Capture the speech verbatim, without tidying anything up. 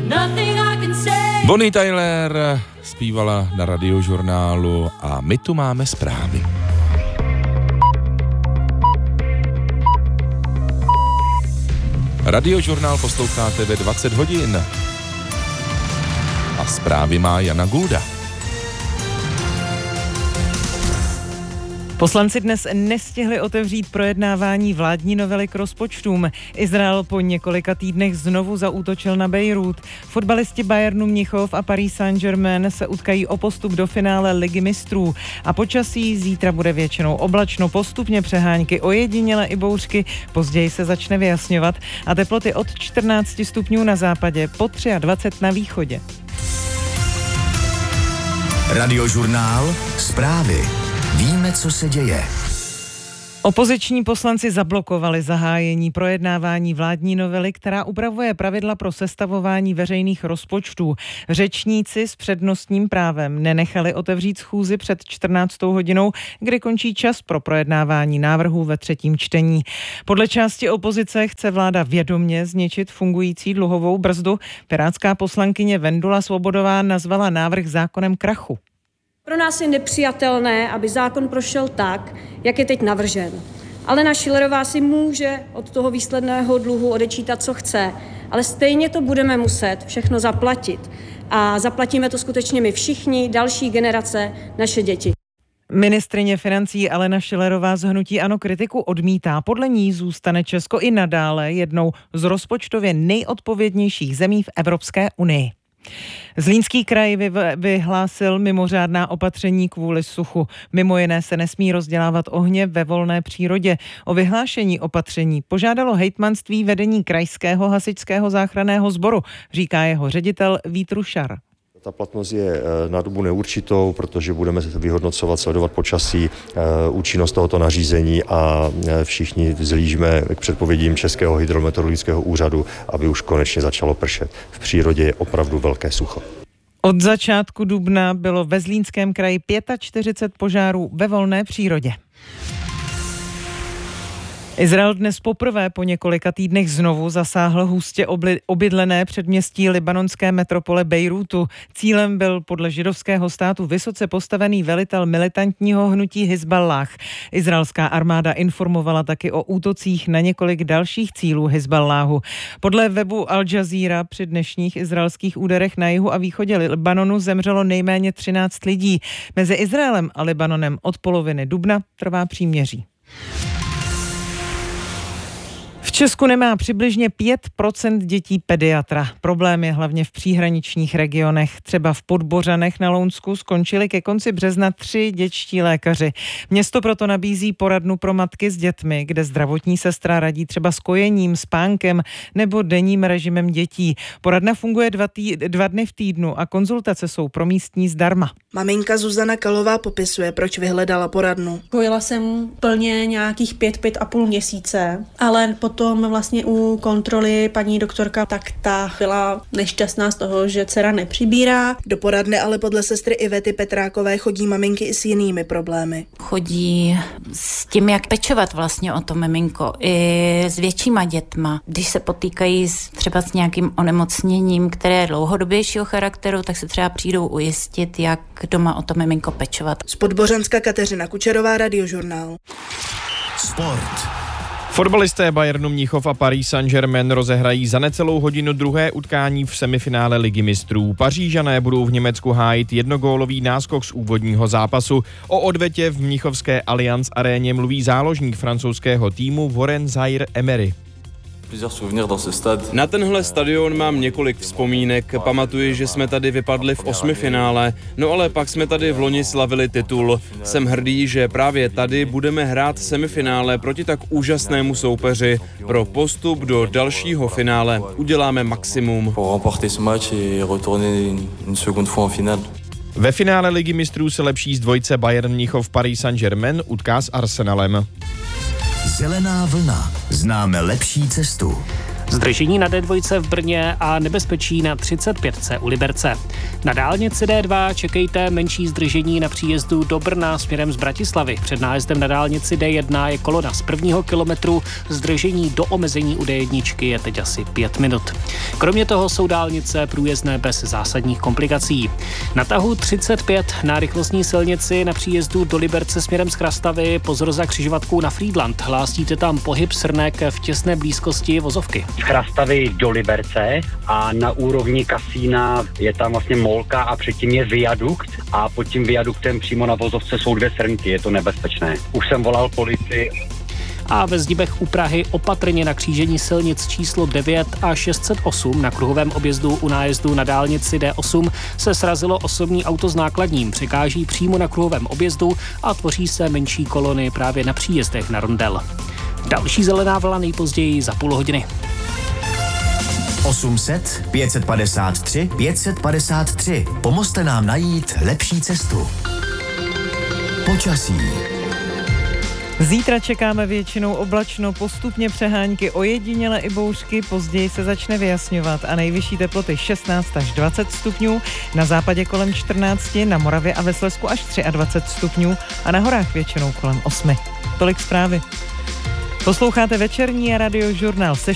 Bonnie Tyler zpívala na Radiožurnálu a my tu máme zprávy. Radiožurnál posloucháte ve dvacet hodin. A zprávy má Jana Gulda. Poslanci dnes nestihli otevřít projednávání vládní novely k rozpočtům. Izrael po několika týdnech znovu zaútočil na Bejrút. Fotbalisti Bayernu Mnichov a Paris Saint-Germain se utkají o postup do finále Ligy mistrů. A počasí zítra bude většinou oblačno, postupně přehánky, ojediněle i bouřky, později se začne vyjasňovat a teploty od čtrnáct stupňů na západě po dvacet tři na východě. Radiožurnál, zprávy. Víme, co se děje. Opoziční poslanci zablokovali zahájení projednávání vládní novely, která upravuje pravidla pro sestavování veřejných rozpočtů. Řečníci s přednostním právem nenechali otevřít schůzi před čtrnáctou hodinou, kdy končí čas pro projednávání návrhů ve třetím čtení. Podle části opozice chce vláda vědomě zničit fungující dluhovou brzdu. Pirátská poslankyně Vendula Svobodová nazvala návrh zákonem krachu. Pro nás je nepřijatelné, aby zákon prošel tak, jak je teď navržen. Alena Schillerová si může od toho výsledného dluhu odečítat, co chce, ale stejně to budeme muset všechno zaplatit. A zaplatíme to skutečně my všichni, další generace, naše děti. Ministryně financí Alena Schillerová z hnutí ANO kritiku odmítá. Podle ní zůstane Česko i nadále jednou z rozpočtově nejodpovědnějších zemí v Evropské unii. Zlínský kraj vyhlásil mimořádná opatření kvůli suchu. Mimo jiné se nesmí rozdělávat ohně ve volné přírodě. O vyhlášení opatření požádalo hejtmanství vedení krajského hasičského záchranného sboru, říká jeho ředitel Vít Rušar. Ta platnost je na dobu neurčitou, protože budeme vyhodnocovat, sledovat počasí, účinnost tohoto nařízení a všichni vzhlížíme k předpovědím Českého hydrometeorologického úřadu, aby už konečně začalo pršet. V přírodě je opravdu velké sucho. Od začátku dubna bylo ve Zlínském kraji čtyřicet pět požárů ve volné přírodě. Izrael dnes poprvé po několika týdnech znovu zasáhl hustě obydlené předměstí libanonské metropole Bejrútu. Cílem byl podle židovského státu vysoce postavený velitel militantního hnutí Hizballáh. Izraelská armáda informovala taky o útocích na několik dalších cílů Hizballáhu. Podle webu Al Jazeera při dnešních izraelských úderech na jihu a východě Libanonu zemřelo nejméně třináct lidí. Mezi Izraelem a Libanonem od poloviny dubna trvá příměří. V Česku nemá přibližně pět procent dětí pediatra. Problém je hlavně v příhraničních regionech. Třeba v Podbořanech na Lounsku skončili ke konci března tři dětští lékaři. Město proto nabízí poradnu pro matky s dětmi, kde zdravotní sestra radí třeba s kojením, spánkem nebo denním režimem dětí. Poradna funguje dva, tý, dva dny v týdnu a konzultace jsou pro místní zdarma. Maminka Zuzana Kalová popisuje, proč vyhledala poradnu. Kojila jsem plně nějakých pět, pět a půl měsíce, ale potom vlastně u kontroly paní doktorka, tak ta byla nešťastná z toho, že dcera nepřibírá. Do poradny ale podle sestry Ivety Petrákové chodí maminky i s jinými problémy. Chodí s tím, jak pečovat vlastně o to miminko, i s většíma dětma. Když se potýkají s, třeba s nějakým onemocněním, které je dlouhodobějšího charakteru, tak se třeba přijdou ujistit, jak doma o to miminko pečovat. Z Podbořanska Kateřina Kučerová, Radiožurnál. Sport. Fotbalisté Bayernu Mnichov a Paris Saint-Germain rozehrají za necelou hodinu druhé utkání v semifinále Ligy mistrů. Pařížané budou v Německu hájit jednogólový náskok z úvodního zápasu. O odvetě v mnichovské Allianz aréně mluví záložník francouzského týmu Warren Zaïre-Emery. Na tenhle stadion mám několik vzpomínek. Pamatuji, že jsme tady vypadli v osmifinále, no ale pak jsme tady v loni slavili titul. Jsem hrdý, že právě tady budeme hrát semifinále proti tak úžasnému soupeři. Pro postup do dalšího finále uděláme maximum. Ve finále Ligy mistrů se lepší z dvojce Bayern Mnichov Paris Saint-Germain utká s Arsenalem. Zelená vlna. Známe lepší cestu. Zdržení na D dva v Brně a nebezpečí na třicet pět u Liberce. Na dálnici D dva čekejte menší zdržení na příjezdu do Brna směrem z Bratislavy. Před nájezdem na dálnici D jedna je kolona z prvního kilometru, zdržení do omezení u D jedna je teď asi pět minut. Kromě toho jsou dálnice průjezdné bez zásadních komplikací. Na tahu třicet pět na rychlostní silnici na příjezdu do Liberce směrem z Krastavy pozor za křižovatkou na Frýdlant. Hlásíte tam pohyb srnek v těsné blízkosti vozovky. Z Krastavy do Liberce a na úrovni kasína je tam vlastně molka a předtím je viadukt a pod tím viaduktem přímo na vozovce jsou dvě srnky, je to nebezpečné. Už jsem volal policii. A ve Zdibech u Prahy opatrně na křížení silnic číslo devět a šest set osm na kruhovém objezdu u nájezdu na dálnici D osm se srazilo osobní auto s nákladním. Překáží přímo na kruhovém objezdu a tvoří se menší kolony právě na příjezdech na rondel. Další zelená vlna nejpozději za půl hodiny. osm set, pět set padesát tři, pět set padesát tři. Pomozte nám najít lepší cestu. Počasí. Zítra čekáme většinou oblačno, postupně přehánky, ojediněle i bouřky, později se začne vyjasňovat a nejvyšší teploty šestnáct až dvacet stupňů, na západě kolem čtrnáct, na Moravě a ve Slezsku až dvacet tři stupňů a na horách většinou kolem osm. Tolik zprávy. Posloucháte večerní Radiožurnál se